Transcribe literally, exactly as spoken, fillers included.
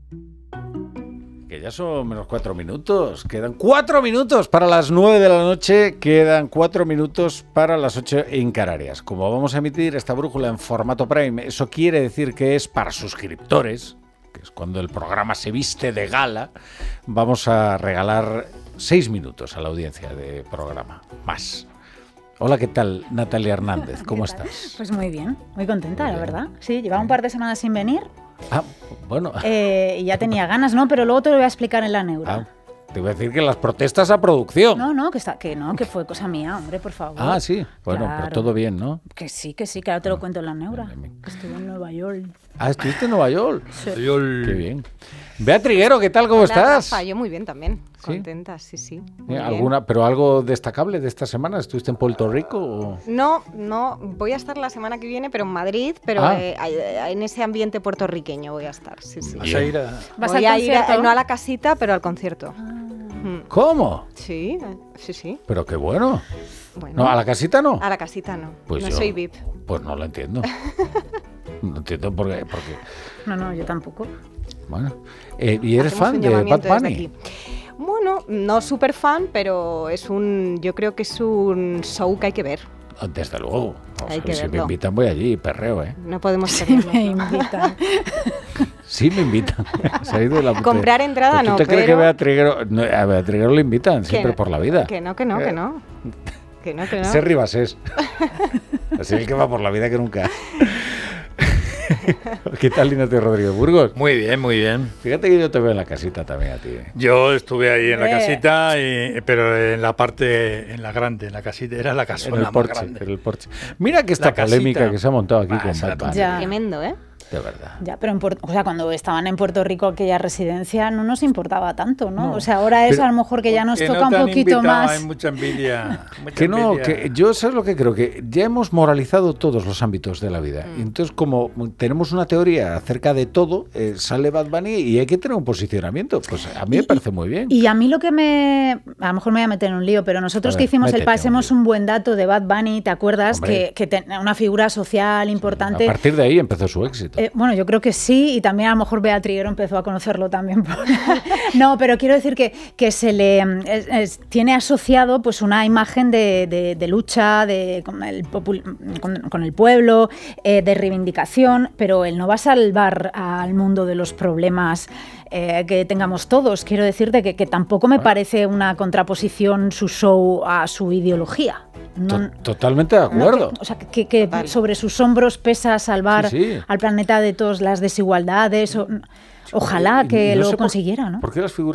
Que ya son menos cuatro minutos. Quedan cuatro minutos para las nueve de la noche. Quedan cuatro minutos para las ocho en Canarias. Como vamos a emitir esta brújula en formato Prime, eso quiere decir que es para suscriptores, que es cuando el programa se viste de gala. Vamos a regalar seis minutos a la audiencia de programa. Más. Hola, ¿qué tal, Natalia Hernández? ¿Cómo estás? Pues muy bien, muy contenta, Muy la bien. verdad. Sí, llevaba un par de semanas sin venir. Ah, bueno. Eh, y ya tenía ganas, ¿no? Pero luego te lo voy a explicar en la neura. Ah, te voy a decir que las protestas a producción. No, no, que, está, que no, que fue cosa mía, hombre, por favor. Ah, sí. Bueno, Claro. pero todo bien, ¿no? Que sí, que sí, que ahora te lo cuento en la neura. Bien, bien. Que estuve en Nueva York. Ah, ¿estuviste en Nueva York? Sí. Qué bien. Bea Triguero, ¿qué tal? ¿Cómo Hola, estás? Rafa, yo muy bien también. ¿Sí? Contenta, sí, sí. muy Eh, bien. ¿Alguna, pero algo destacable de esta semana? ¿Estuviste en Puerto Rico? O? No, no, voy a estar la semana que viene, pero en Madrid, pero Ah. eh, en ese ambiente puertorriqueño voy a estar, sí, sí. Vas a ir a... ¿Vas voy al a ir, a- concierto? no a la casita, pero al concierto. Mm. ¿Cómo? Sí, eh, sí, sí. Pero qué bueno. Bueno, No, ¿a la casita no? a la casita no. Pues no yo- soy V I P. Pues no lo entiendo. No entiendo por qué. Porque, No, no, yo tampoco. bueno. Eh, ¿Y eres Hacemos fan un de Bad llamamiento desde Bunny? aquí. Bueno, no súper fan, pero es un, yo creo que es un show que hay que ver. Ah, desde luego. O Hay sea, que si me verlo. invitan voy allí, perreo, ¿eh? No podemos Sí, perderlo. me invitan. Sí, me invitan. Se ha ido de la puta- Comprar entrada ¿Tú no, te crees que pero- Bea Triguero... No, a Bea Triguero le invitan siempre no, por la vida? Que no, que no, que no. Que no, que no. Ese Ribasés. Así el que va por la vida que nunca. ¿Qué tal, Ignacio Rodríguez Burgos? Muy bien, muy bien. Fíjate que yo te veo en la casita también a ti. ¿eh? Yo estuve ahí en la Eh. casita, y- pero en la parte, en la grande, en la casita, era la En casona el más porche, grande. en el porche. Mira que esta La casita. polémica que se ha montado aquí Ah, con esa Bad Bunny. Ya. Tremendo, ¿eh? De verdad. Ya, pero en Puerto, o sea, cuando estaban en Puerto Rico aquella residencia no nos importaba tanto, ¿no? No, o sea, ahora es pero- a lo mejor que ya nos Que toca no un te han poquito invitado, más. Hay mucha envidia. mucha Que no, envidia. que yo sabes lo que creo, que ya hemos moralizado todos los ámbitos de la vida. Mm. Y entonces, como tenemos una teoría acerca de todo, eh, sale Bad Bunny y hay que tener un posicionamiento. Pues a mí me Y- parece muy bien. Y a mí lo que me... A lo mejor me voy a meter en un lío, pero nosotros A que ver, hicimos el métete un Pasemos lío. un buen dato de Bad Bunny, ¿te acuerdas? Hombre. Que, que tenía una figura social A importante. partir de ahí empezó su éxito. Eh, bueno, yo creo que sí, y también a lo mejor Bea Triguero empezó a conocerlo también por... No, pero quiero decir que, que se le es- es- tiene asociado pues una imagen de, de- de lucha de, con, el popul- con, con el pueblo, eh, de reivindicación, pero él no va a salvar al mundo de los problemas eh, que tengamos todos. Quiero decirte que, que tampoco me parece una contraposición su show a su ideología. To- No, Totalmente de no, acuerdo. que- o sea, que, que Total. sobre sus hombros pesa salvar Sí, sí. al planeta de todas las desigualdades. o- ojalá Y que no lo sé por- consiguiera, ¿no? ¿Por qué las figuras